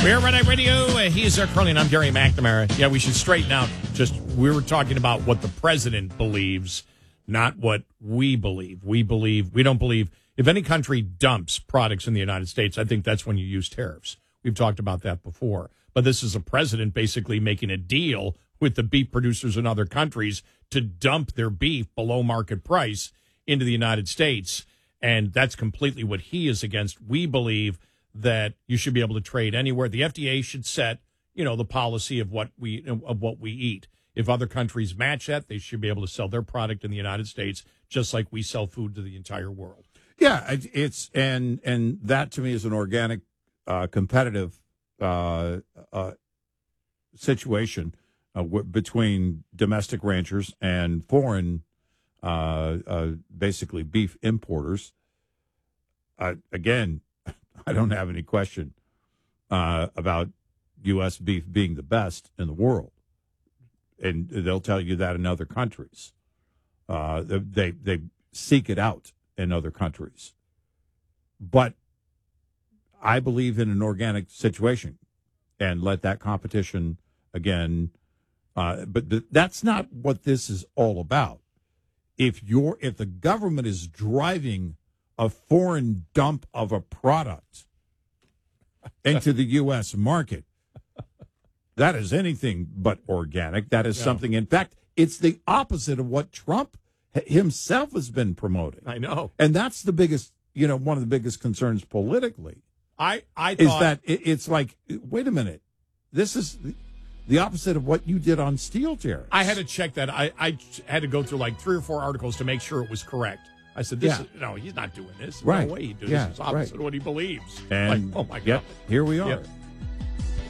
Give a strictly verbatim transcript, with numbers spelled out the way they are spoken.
We're Red Eye Radio. Uh, he's our Curling. I'm Gary McNamara. Yeah, we should straighten out. Just we were talking about what the president believes, not what we believe. We believe we don't believe if any country dumps products in the United States, I think that's when you use tariffs. We've talked about that before. But this is a president basically making a deal with the beef producers in other countries to dump their beef below market price into the United States. And that's completely what he is against. We believe that you should be able to trade anywhere. The F D A should set, you know, the policy of what we of what we eat. If other countries match that, they should be able to sell their product in the United States just like we sell food to the entire world. Yeah, it's and and that to me is an organic, uh, competitive uh, uh, situation uh, w- between domestic ranchers and foreign, uh, uh, basically beef importers. Uh, again. I don't have any question uh, about U S beef being the best in the world, and they'll tell you that in other countries. Uh, they they seek it out in other countries, but I believe in an organic situation, and let that competition again. Uh, but th- that's not what this is all about. If you're if the government is driving a foreign dump of a product into the U S market, that is anything but organic. That is yeah. something, in fact, it's the opposite of what Trump himself has been promoting. I know. And that's the biggest, you know, one of the biggest concerns politically. I, I thought, is that it, it's like, wait a minute, this is the opposite of what you did on steel tariffs. I had to check that. I, I had to go through like three or four articles to make sure it was correct. I said, "This yeah. is, no, he's not doing this. Right. No way he'd do yeah, this. It's opposite right. of what he believes." And like, oh, my God. Yep, here we are. Yep.